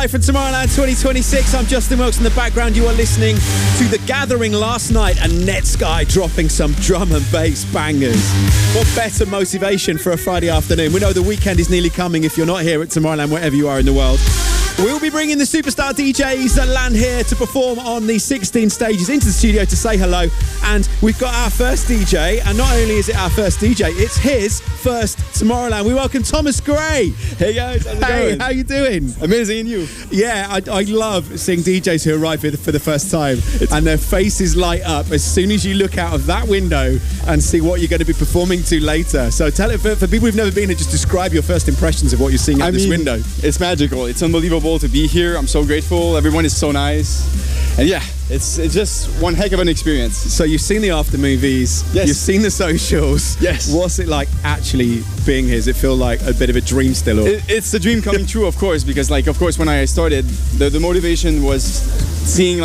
live from Tomorrowland 2026. I'm Justin Wilkes in the background. You are listening to The Gathering last night and Netsky dropping some drum and bass bangers. What better motivation for a Friday afternoon? We know the weekend is nearly coming if you're not here at Tomorrowland, wherever you are in the world. We'll be bringing the superstar DJs that land here to perform on the 16 stages into the studio to say hello. And we've got our first DJ, and not only is it our first DJ, it's his first Tomorrowland. We welcome Thomas Gray. Hey guys, how's it going? How you doing? Amazing, and you? Yeah, I love seeing DJs who arrive here for the first time and their faces light up as soon as you look out of that window and see what you're going to be performing to later. So tell it, for people who've never been here, just describe your first impressions of what you're seeing out this window. It's magical. It's unbelievable to be here. I'm so grateful. Everyone is so nice. And yeah, it's just one heck of an experience. So you've seen the after movies. Yes. You've seen the socials. Yes. What's it like actually being here? Does it feel like a bit of a dream still? Or? It's the dream coming true, of course, because of course, when I started, the motivation was seeing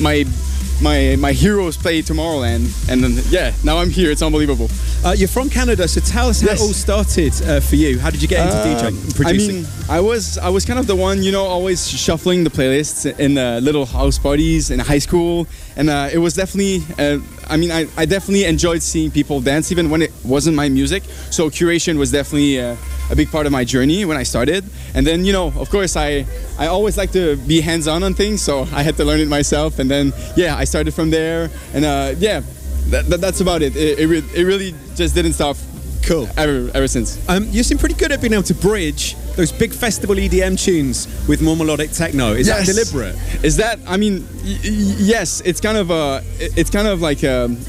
my heroes play Tomorrowland, and then now I'm here. It's unbelievable. You're from Canada, so tell us how it all started for you. How did you get into DJing and producing? I was kind of the one, always shuffling the playlists in little house parties in high school, and it was definitely. I definitely enjoyed seeing people dance, even when it wasn't my music. So curation was definitely a big part of my journey when I started. And then, of course, I always like to be hands-on on things, so I had to learn it myself. And then, I started from there. And that's about it. It really just didn't stop. Cool. Ever since. You seem pretty good at being able to bridge those big festival EDM tunes with more melodic techno. Is that deliberate? Is that? Yes. It's kind of like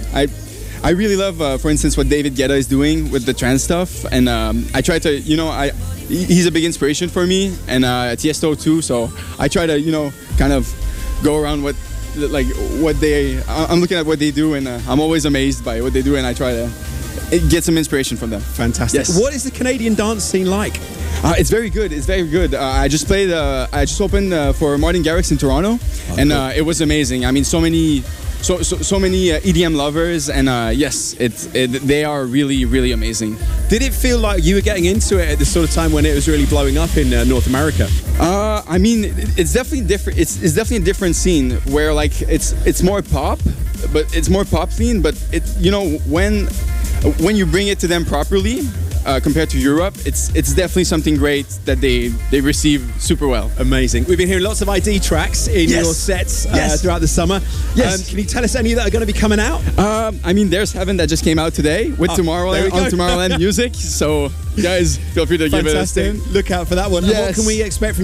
I really love, for instance, what David Guetta is doing with the trance stuff, and I try to, he's a big inspiration for me, and Tiesto too. So I try to, kind of go around I'm looking at what they do, and I'm always amazed by what they do, and I try to get some inspiration from them. Fantastic. Yes. What is the Canadian dance scene like? It's very good. It's very good. I just opened for Martin Garrix in Toronto, and cool. It was amazing. I mean, so many EDM lovers, and they are really, really amazing. Did it feel like you were getting into it at the sort of time when it was really blowing up in North America? It's definitely different. It's definitely a different scene where it's more pop, but it's more pop scene. But when you bring it to them properly. Compared to Europe, it's definitely something great that they receive super well. Amazing. We've been hearing lots of ID tracks in your sets throughout the summer. Yes. Can you tell us any that are going to be coming out? There's Heaven that just came out today with Tomorrowland on Tomorrowland Music. So guys, feel free to give it a listen. Look out for that one. Yes. And what can we expect from